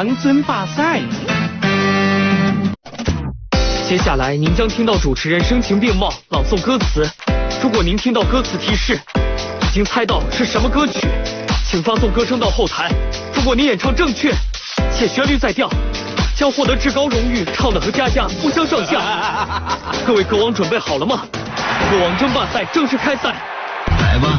王争霸赛。 接下来您将听到主持人声情并茂朗诵歌词，如果您听到歌词提示已经猜到是什么歌曲，请发送歌声到后台。如果您演唱正确且旋律在调，将获得至高荣誉，唱的和佳佳不相上下。各位歌王准备好了吗？歌王争霸赛正式开赛。